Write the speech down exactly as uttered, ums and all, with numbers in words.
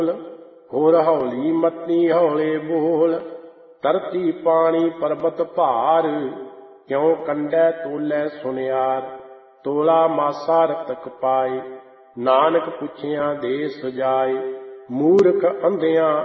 ਹੋਰ ਹੌਲੀ ਮੱਤੀ ਹੌਲੇ ਬੋਲ। ਧਰਤੀ ਪਾਣੀ ਪਰਬਤ ਭਾਰ, ਕਿਉਂ ਕੰਡੈ ਤੋਲੈ ਸੁਨਿਆਰ। ਤੋਲਾ ਮਾਸਾ ਰਤਕ ਪਾਏ, ਨਾਨਕ ਪੁੱਛਿਆ ਦੇ ਸੁਜਾਏ। ਮੂਰਖ ਅੰਧਿਆਂ